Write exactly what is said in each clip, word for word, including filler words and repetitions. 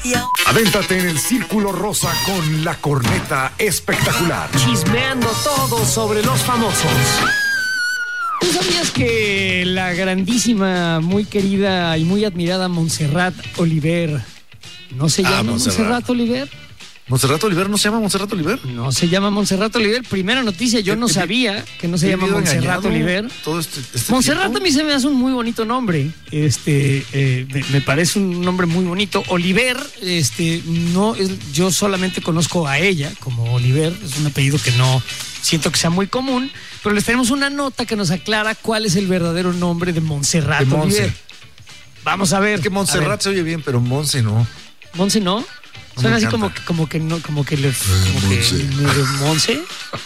Adéntrate en el Círculo Rosa con la corneta espectacular. Chismeando todo sobre los famosos. ¿Tú sabías que la grandísima, muy querida y muy admirada Montserrat Oliver no se llama ah, Montserrat. Montserrat Oliver? ¿Montserrat Oliver no se llama Montserrat Oliver? No se llama Montserrat Oliver. Primera noticia, yo no sabía que no se llama Montserrat Oliver. Todo este, este Montserrat tiempo. A mí se me hace un muy bonito nombre. Este, eh, me, me parece un nombre muy bonito. Oliver, este, no, es, yo solamente conozco a ella como Oliver. Es un apellido que no siento que sea muy común. Pero les tenemos una nota que nos aclara cuál es el verdadero nombre de Montserrat de Oliver. Vamos a ver. Es que Montserrat se oye bien, pero Monse no. ¿Monse no? Suena así como que, como que no, como que le como Monse. que Monse.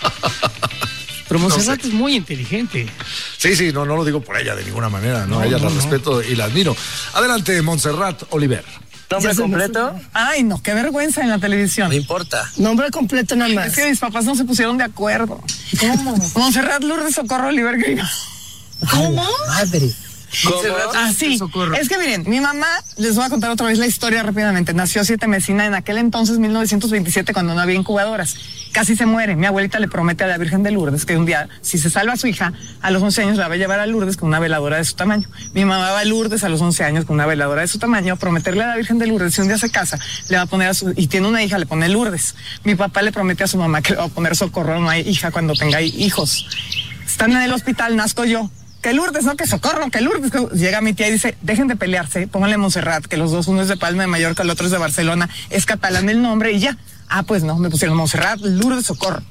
Pero Montserrat no sé. Es muy inteligente. Sí, sí, no, no lo digo por ella de ninguna manera, ¿no? no A ella no, la no. respeto y la admiro. Adelante, Montserrat Oliver. ¿Nombre completo? Ay, no, qué vergüenza en la televisión. No importa. Nombre completo nada más. Es que mis papás no se pusieron de acuerdo. ¿Cómo? Montserrat Lourdes Socorro Oliver Griego. ¿Cómo? Madre. ¿Cómo? Ah, sí. Es que miren, mi mamá, les voy a contar otra vez la historia rápidamente. Nació Siete Mesina en aquel entonces, mil novecientos veintisiete, cuando no había incubadoras. Casi se muere. Mi abuelita le promete a la Virgen de Lourdes que un día, si se salva a su hija, a los once años la va a llevar a Lourdes con una veladora de su tamaño. Mi mamá va a Lourdes a los once años con una veladora de su tamaño a prometerle a la Virgen de Lourdes, si un día se casa, le va a poner a su, y tiene una hija, le pone Lourdes. Mi papá le promete a su mamá que le va a poner Socorro a una hija cuando tenga hijos. Están en el hospital, nazco yo. Que Lourdes, no, que Socorro, que Lourdes. Que... Llega mi tía y dice, dejen de pelearse, pónganle Montserrat, que los dos, uno es de Palma de Mallorca, el otro es de Barcelona, es catalán el nombre y ya. Ah, pues no, me pusieron Montserrat Lourdes Socorro.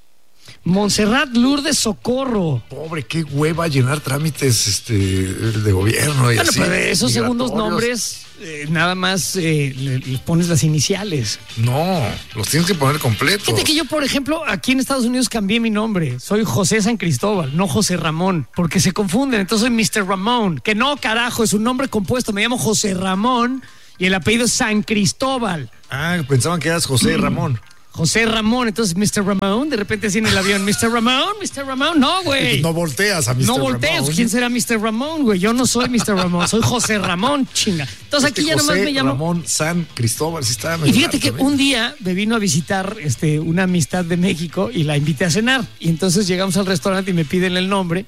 Montserrat Lourdes Socorro. Pobre, qué hueva llenar trámites este, de gobierno y bueno, así. Pero de esos segundos nombres, eh, nada más eh, le, le pones las iniciales. No, los tienes que poner completos. Fíjate que yo, por ejemplo, aquí en Estados Unidos cambié mi nombre. Soy José San Cristóbal, no José Ramón, porque se confunden. Entonces soy mister Ramón, que no, carajo, es un nombre compuesto. Me llamo José Ramón y el apellido es San Cristóbal. Ah, pensaban que eras José Ramón. José Ramón, entonces mister Ramón, de repente así en el avión, mister Ramón, mister Ramón, no, güey. No volteas a mister No volteas, Ramón. ¿Quién será mister Ramón, güey? Yo no soy mister Ramón, soy José Ramón, chinga. Entonces este aquí ya José nomás me llamo Ramón San Cristóbal, sí está. Y fíjate que un día me vino a visitar este, una amistad de México y la invité a cenar. Y entonces llegamos al restaurante y me piden el nombre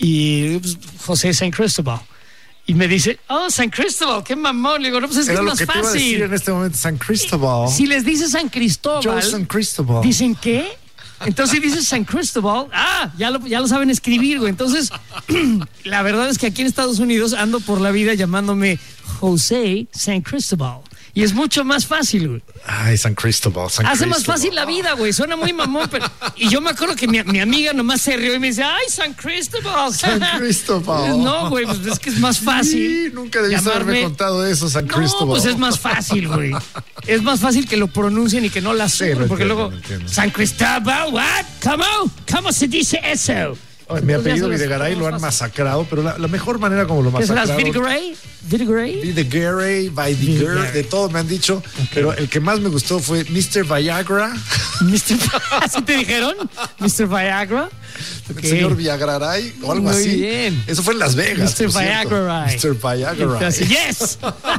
y pues, José San Cristóbal. Y me dice, oh, San Cristóbal, qué mamón. Le digo, no, pues es que Era es lo más que te iba a decir fácil. en este momento, San Cristóbal. Si les dices San Cristóbal, Yo San Cristóbal. dicen, ¿qué? Entonces si dices San Cristóbal, ah, ya lo, ya lo saben escribir, güey. Entonces, la verdad es que aquí en Estados Unidos ando por la vida llamándome José San Cristóbal. Y es mucho más fácil, güey. Ay, San Cristóbal, San Hace Cristóbal. más fácil la vida, güey. Suena muy mamón, pero... Y yo me acuerdo que mi, mi amiga nomás se rió y me dice, ay, San Cristóbal. San Cristóbal. No, güey, pues es que es más fácil. Sí, nunca debiste llamarme... haberme contado eso, San No, Cristóbal. pues es más fácil, güey. Es más fácil que lo pronuncien y que no la suban, Sí, porque entiendo, luego... lo entiendo. San Cristóbal, what? ¿Cómo? ¿Cómo se dice eso? Ay, mi apellido Entonces, Videgaray lo han masacrado, pero la, la mejor manera como lo ¿Qué serás? masacraron... ¿Videgaray? ¿Videgaray? Videgaray, Videgaray, de todo me han dicho, okay. Pero el que más me gustó fue mister Viagra. mister ¿Así te dijeron? mister Viagra. El Okay. señor Viagraray o algo Muy así. bien. Eso fue en Las Vegas. mister Viagraray. mister Viagraray. Yes.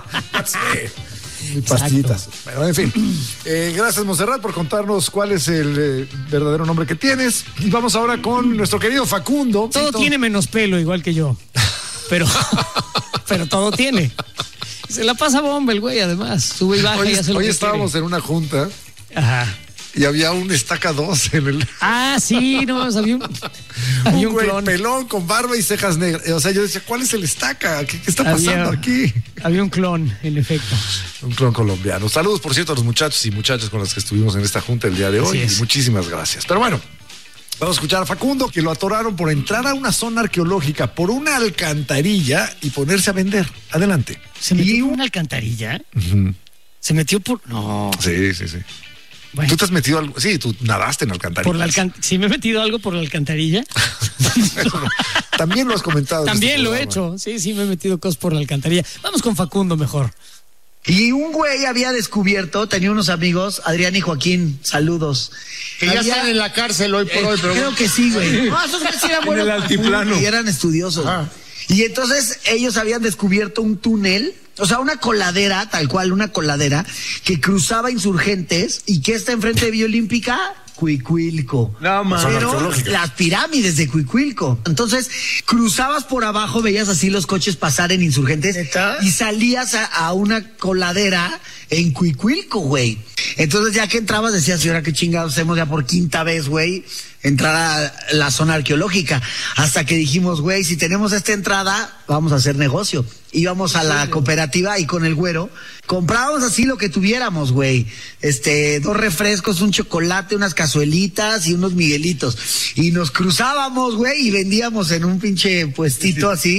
Y pastillitas. Pero en fin. Eh, gracias, Montserrat, por contarnos cuál es el eh, verdadero nombre que tienes. Y vamos ahora con nuestro querido Facundo. Todo Cito. tiene menos pelo, igual que yo. Pero, pero todo tiene. Se la pasa bomba el güey, además. Sube y baja Hoy, y hace lo hoy que estábamos quiere. en una junta. Ajá. Y había un estaca dos en el. Ah, sí, no, había un, había un un güey clon. pelón con barba y cejas negras. O sea, yo decía, ¿cuál es el estaca? ¿Qué, qué está pasando Había- aquí? Había un clon, en efecto. Un clon colombiano. Saludos, por cierto, a los muchachos y muchachas con los que estuvimos en esta junta el día de hoy. Así es. Y muchísimas gracias. Pero bueno, vamos a escuchar a Facundo, que lo atoraron por entrar a una zona arqueológica por una alcantarilla y ponerse a vender. Adelante. ¿Se metió Y- por una alcantarilla? Ujú. Se metió por... No. Sí, sí, sí. Bueno, ¿Tú te has metido algo? Sí, tú nadaste en alcantarilla. por la alcan... ¿Sí me he metido algo por la alcantarilla? También lo has comentado. en También este lo he programa. hecho. Sí, sí me he metido cosas por la alcantarilla. Vamos con Facundo mejor. Y un güey había descubierto, tenía unos amigos, Adrián y Joaquín, saludos. Que ya Había- están en la cárcel hoy por Eh, hoy, pero creo que sí, güey. No, esos güeyes sí eran buenos el altiplano. y eran estudiosos. Ajá. Y entonces ellos habían descubierto un túnel O sea, una coladera, tal cual, una coladera que cruzaba Insurgentes y que está enfrente de Villa Olímpica, Cuicuilco. No, man. Pero las pirámides de Cuicuilco. Entonces, cruzabas por abajo, veías así los coches pasar en Insurgentes. ¿Neta? Y salías a, a una coladera en Cuicuilco, güey. Entonces, ya que entrabas, decías, ¿y ahora qué chingados hacemos ya por quinta vez, güey? Entrar a la zona arqueológica. Hasta que dijimos, güey, si tenemos esta entrada, vamos a hacer negocio. Íbamos a la cooperativa y con el güero comprábamos así lo que tuviéramos, güey. Este, dos refrescos, un chocolate, unas cazuelitas y unos miguelitos. Y nos cruzábamos, güey, y vendíamos en un pinche puestito así.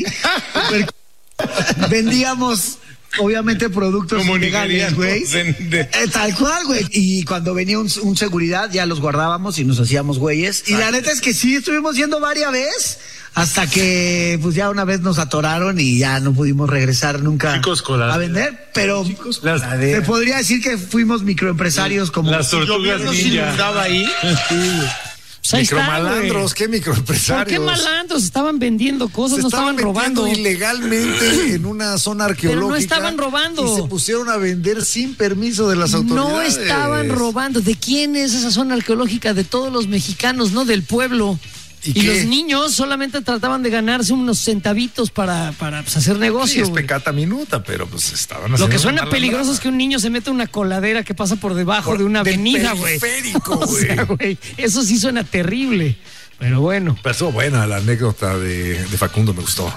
Vendíamos... Obviamente productos ilegales, güey. Eh, tal cual, güey. Y cuando venía un, un seguridad, ya los guardábamos y nos hacíamos güeyes. Y la neta es que sí, estuvimos yendo varias veces. Hasta que, pues ya una vez nos atoraron y ya no pudimos regresar nunca Chicos, a vender. Pero Chicos, se podría decir que fuimos microempresarios como... Las tortugas ninja. Estaba ahí. Pues micromalandros, ¿qué microempresarios? ¿Por qué malandros? Estaban vendiendo cosas, se no estaban, estaban robando. Ilegalmente en una zona arqueológica. Pero no estaban robando. Y se pusieron a vender sin permiso de las autoridades. No estaban robando. ¿De quién es esa zona arqueológica? De todos los mexicanos, no del pueblo. Y, y los niños solamente trataban de ganarse unos centavitos para, para pues, hacer negocio. Sí, es pecata minuta, pero pues estaban haciendo. Lo que suena peligroso es que un niño se mete a una coladera que pasa por debajo por, de una avenida, güey. Periférico, güey. O sea, güey. Eso sí suena terrible. Pero bueno. Pero estuvo buena la anécdota de, de Facundo, me gustó.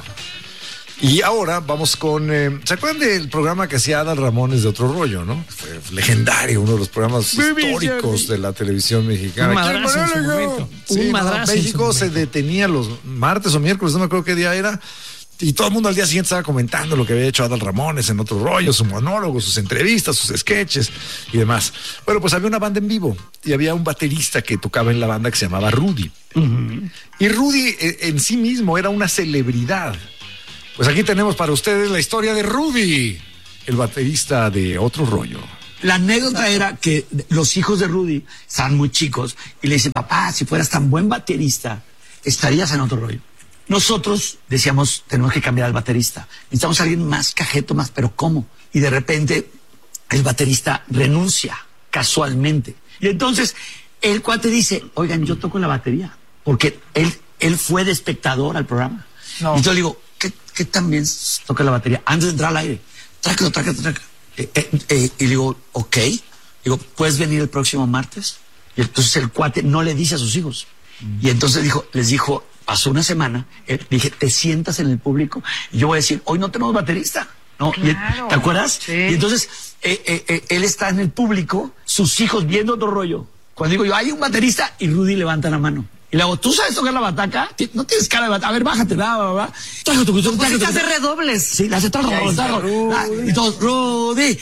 Y ahora vamos con... Eh, ¿se acuerdan del programa que hacía Adal Ramones de Otro Rollo, no? Fue legendario, uno de los programas históricos de la televisión mexicana. Un madrazo en su momento. Sí, un madrazo. No, México se detenía los martes o miércoles, no me acuerdo qué día era, y todo el mundo al día siguiente estaba comentando lo que había hecho Adal Ramones en Otro Rollo, su monólogo, sus entrevistas, sus sketches y demás. Bueno, pues había una banda en vivo y había un baterista que tocaba en la banda que se llamaba Rudy. Uh-huh. Y Rudy en sí mismo era una celebridad. Pues aquí tenemos para ustedes la historia de Rudy, el baterista de Otro Rollo. La anécdota era que los hijos de Rudy estaban muy chicos y le dicen, papá, si fueras tan buen baterista, estarías en Otro Rollo. Nosotros decíamos, tenemos que cambiar al baterista. Necesitamos a alguien más cajeto, más, pero ¿cómo? Y de repente el baterista renuncia casualmente. Y entonces el cuate dice, oigan, yo toco la batería, porque él, él fue de espectador al programa. No. Y yo le digo, ¿qué, qué también toca la batería? Antes de entrar al aire, trácalo, trácalo, trácalo. Eh, eh, eh, y le digo, ok. Digo, ¿puedes venir el próximo martes? Y entonces el cuate no le dice a sus hijos. Mm. Y entonces dijo, les dijo, pasó una semana, eh, dije, te sientas en el público y yo voy a decir, hoy no tenemos baterista. ¿No? Claro. ¿Te acuerdas? Sí. Y entonces eh, eh, eh, él está en el público, sus hijos viendo Otro Rollo. Cuando digo yo, hay un baterista, y Rudy levanta la mano. Y le hago, ¿tú sabes tocar la bataca? No tienes cara de bataca. A ver, bájate, bla, bla, bla. Pues hacer redobles. Sí, la hace todo, y todos, Rudy.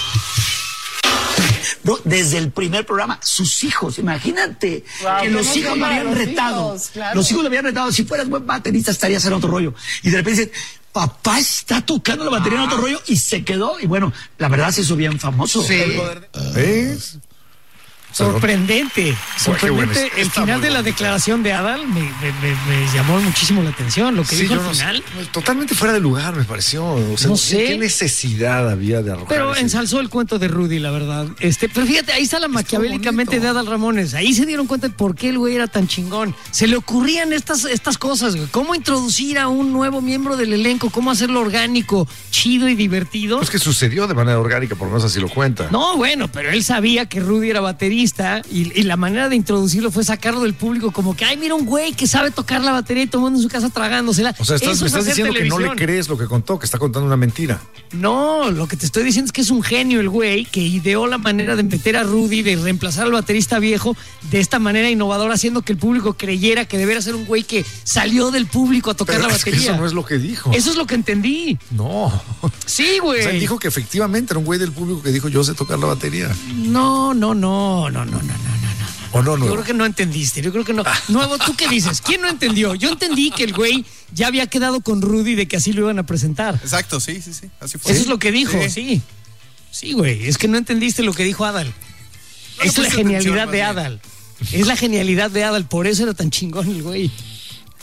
Bro, desde el primer programa, sus hijos, imagínate, wow, que los hijos lo habían los retado. Hijos, claro. Los hijos lo habían retado. Si fueras buen baterista, estarías en Otro Rollo. Y de repente dicen, papá está tocando la batería ah. en Otro Rollo, y se quedó. Y bueno, la verdad se hizo bien famoso. Sí. ¿Ves? Sorprendente, sorprendente. El final de la declaración de Adal me, me, me, me llamó muchísimo la atención. Lo que sí, dijo al no final. Sé, totalmente fuera de lugar, me pareció. O sea, no sé. ¿Qué necesidad había de arrojar? Pero ese... ensalzó el cuento de Rudy, la verdad. Este, pero fíjate, ahí está la maquiavélicamente de Adal Ramones. Ahí se dieron cuenta de por qué el güey era tan chingón. Se le ocurrían estas, estas cosas, güey. Cómo introducir a un nuevo miembro del elenco, cómo hacerlo orgánico, chido y divertido. Pues que sucedió de manera orgánica, por lo menos así lo cuenta. No, bueno, pero él sabía que Rudy era baterista. Y, y la manera de introducirlo fue sacarlo del público como que, ay, mira un güey que sabe tocar la batería y todo el mundo en su casa tragándosela. O sea, estás, me estás diciendo televisión. Que no le crees lo que contó, que está contando una mentira. No, lo que te estoy diciendo es que es un genio el güey que ideó la manera de meter a Rudy, de reemplazar al baterista viejo de esta manera innovadora, haciendo que el público creyera que debería ser un güey que salió del público a tocar Pero la es batería. Que eso no es lo que dijo. Eso es lo que entendí. No. Sí, güey. O sea, él dijo que efectivamente era un güey del público que dijo, yo sé tocar la batería. No, no, no, no, no, no, no, no. ¿O no, no? Yo creo que no entendiste, yo creo que no. Nuevo, ¿tú qué dices? ¿Quién no entendió? Yo entendí que el güey ya había quedado con Rudy de que así lo iban a presentar. Exacto, sí, sí, sí. Así fue. Eso es lo que dijo, sí. Sí, sí, güey, es que no entendiste lo que dijo Adal. No es la genialidad de Adal. Es la genialidad de Adal, por eso era tan chingón el güey.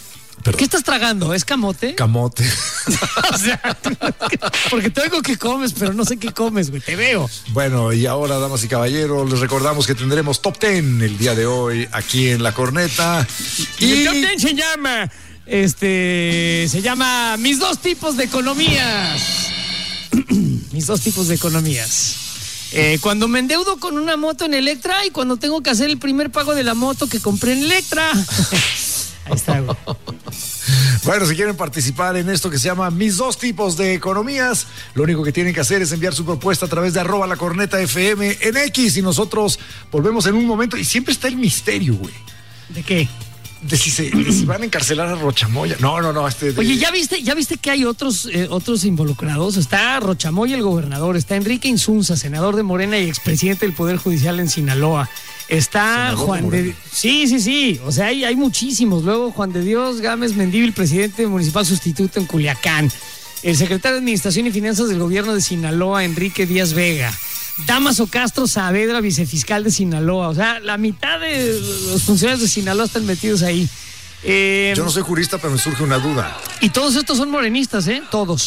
Perdón. ¿Qué estás tragando? ¿Es camote? Camote. O sea, porque te oigo que comes, pero no sé qué comes, güey. Te veo. Bueno, y ahora, damas y caballeros, les recordamos que tendremos Top diez el día de hoy aquí en La Corneta. Y, y el Top diez se llama, este, se llama Mis dos tipos de economías. Mis dos tipos de economías. Eh, cuando me endeudo con una moto en Electra y cuando tengo que hacer el primer pago de la moto que compré en Electra. Ahí está, güey. Bueno, si quieren participar en esto que se llama Mis dos tipos de economías, lo único que tienen que hacer es enviar su propuesta a través de arroba la corneta F M en X y nosotros volvemos en un momento y siempre está el misterio, güey. ¿De qué? De si, se, de si van a encarcelar a Rochamoya. No, no, no. Este de... Oye, ¿ya viste, ya viste que hay otros, eh, otros involucrados? Está Rochamoya, el gobernador, está Enrique Insunza, senador de Morena y expresidente del Poder Judicial en Sinaloa. Está Senador Juan de de... Sí, sí, sí. O sea, hay, hay muchísimos. Luego Juan de Dios Gámez Mendívil, presidente municipal sustituto en Culiacán. El secretario de Administración y Finanzas del gobierno de Sinaloa, Enrique Díaz Vega. Damaso Castro Saavedra, vicefiscal de Sinaloa. O sea, la mitad de los funcionarios de Sinaloa están metidos ahí. Eh, Yo no soy jurista, pero me surge una duda. Y todos estos son morenistas, ¿eh? Todos.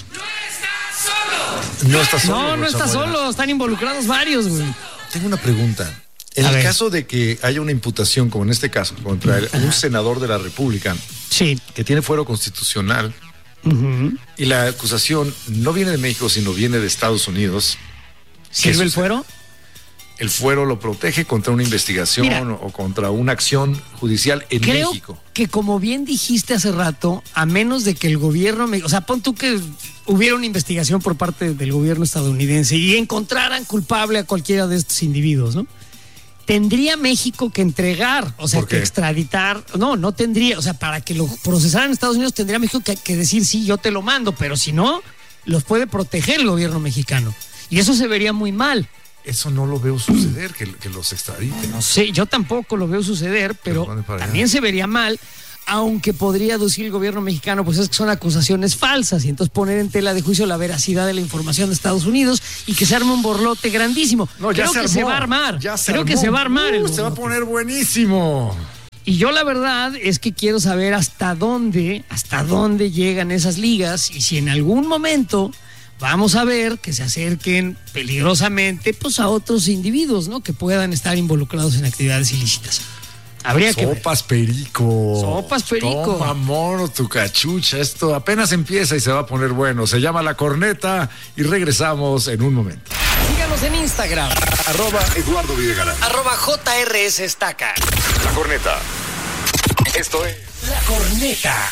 No está solo. No, no está Rochamoya. solo. Están involucrados varios, güey. Tengo una pregunta. En A el ver. caso de que haya una imputación, como en este caso, contra el- un senador de la República Sí. que tiene fuero constitucional Ujú. y la acusación no viene de México, sino viene de Estados Unidos, ¿qué ¿Sirve el sucede? fuero? El fuero lo protege contra una investigación Mira. o contra una acción judicial en Creo México. que como bien dijiste hace rato, a menos de que el gobierno, me- o sea, pon tú que hubiera una investigación por parte del gobierno estadounidense y encontraran culpable a cualquiera de estos individuos, ¿no? Tendría México que entregar, o sea, ¿Por que qué? extraditar. No, no tendría, o sea, para que lo procesaran en Estados Unidos tendría México que, que decir sí, yo te lo mando, pero si no, los puede proteger el gobierno mexicano. Y eso se vería muy mal. Eso no lo veo suceder, que, que los extraditen. No sé, yo tampoco lo veo suceder, pero Pero van para allá. también se vería mal, aunque podría deducir el gobierno mexicano, pues es que son acusaciones falsas y entonces poner en tela de juicio la veracidad de la información de Estados Unidos y que se arme un borlote grandísimo. No, ya Creo se que armó. se va a armar. Ya se Creo que armó. se va a armar. el Uh, se va a borlote. poner buenísimo. Y yo la verdad es que quiero saber hasta dónde, hasta dónde llegan esas ligas y si en algún momento vamos a ver que se acerquen peligrosamente pues a otros individuos, ¿no? Que puedan estar involucrados en actividades ilícitas. Habría que ver. Sopas perico. Sopas perico. Toma, mono, tu cachucha. Esto apenas empieza y se va a poner bueno. Se llama La Corneta y regresamos en un momento. Síganos en Instagram, Arroba Eduardo Videgaray. arroba J R S Estaca. La Corneta. Esto es La Corneta.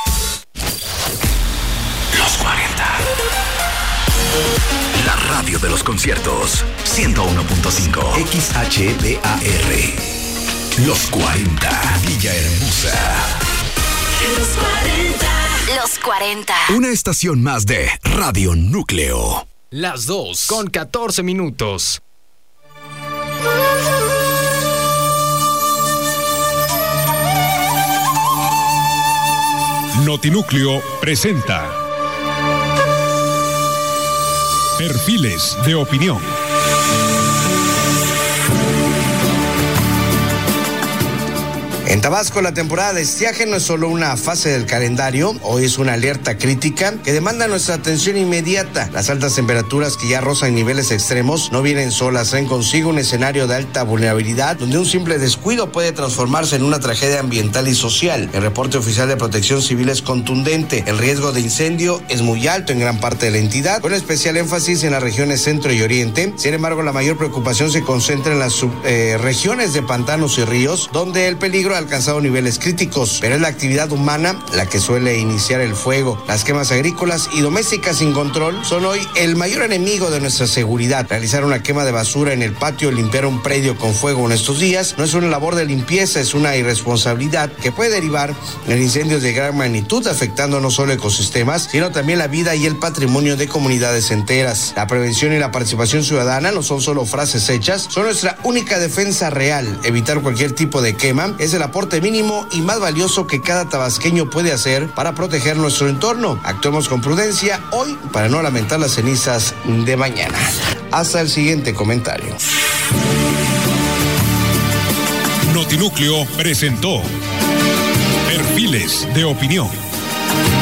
Los cuarenta. La radio de los conciertos. ciento uno punto cinco. X H B A R. Los cuarenta. Villahermosa. Los cuarenta. Los cuarenta. Una estación más de Radio Núcleo. Las dos con catorce minutos. Notinúcleo presenta Perfiles de Opinión. En Tabasco, la temporada de estiaje no es solo una fase del calendario, hoy es una alerta crítica que demanda nuestra atención inmediata. Las altas temperaturas que ya rozan niveles extremos no vienen solas, traen consigo un escenario de alta vulnerabilidad donde un simple descuido puede transformarse en una tragedia ambiental y social. El reporte oficial de Protección Civil es contundente. El riesgo de incendio es muy alto en gran parte de la entidad, con especial énfasis en las regiones centro y oriente. Sin embargo, la mayor preocupación se concentra en las sub, eh, regiones de pantanos y ríos, donde el peligro ha alcanzado niveles críticos, pero es la actividad humana la que suele iniciar el fuego. Las quemas agrícolas y domésticas sin control son hoy el mayor enemigo de nuestra seguridad. Realizar una quema de basura en el patio o limpiar un predio con fuego en estos días no es una labor de limpieza, es una irresponsabilidad que puede derivar en incendios de gran magnitud, afectando no solo ecosistemas, sino también la vida y el patrimonio de comunidades enteras. La prevención y la participación ciudadana no son solo frases hechas, son nuestra única defensa real. Evitar cualquier tipo de quema es el aporte mínimo y más valioso que cada tabasqueño puede hacer para proteger nuestro entorno. Actuemos con prudencia hoy para no lamentar las cenizas de mañana. Hasta el siguiente comentario. Notinúcleo presentó Perfiles Perfiles de opinión.